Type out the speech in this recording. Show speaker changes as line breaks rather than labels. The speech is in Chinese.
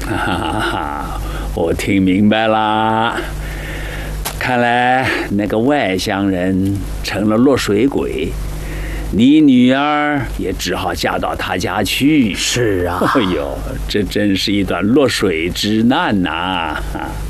哈哈哈，我听明白啦。看来那个外乡人成了落水鬼，你女儿也只好嫁到他家去。
是啊。
哎呦，这真是一段落水之难呐！